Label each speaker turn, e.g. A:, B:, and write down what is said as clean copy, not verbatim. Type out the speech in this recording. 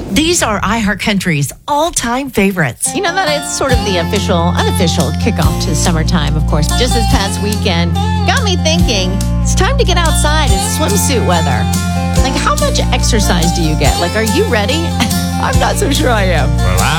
A: These are iHeartCountry's all-time favorites.
B: You know that it's sort of the unofficial kickoff to summertime, of course. Just this past weekend got me thinking, it's time to get outside. It's swimsuit weather. Like, how much exercise do you get? Like, are you ready? I'm not so sure I am.
C: Well,